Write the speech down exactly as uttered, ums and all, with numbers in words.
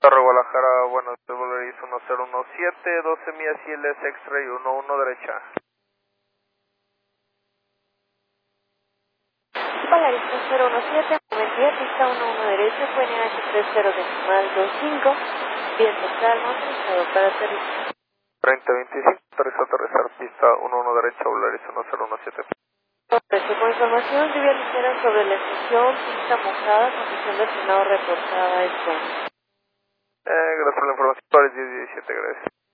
Torre Guadalajara, buenas, de Volaris uno cero uno siete, doce millas I L S X-Ray uno uno derecha. Volaris uno cero uno siete, veintidós, pista uno uno derecha, P N H tres cero decimal veinticinco, viento calmo, autorizado para aterrizar. treinta veinticinco, autoriza aterrizar, pista uno uno derecha, Volaris uno cero uno siete. Ofrece con información, lluvia ligera sobre la estación, pista mojada, condición de frenado reportada, es bueno. Eh, gracias por la información, Volaris diez diecisiete, gracias.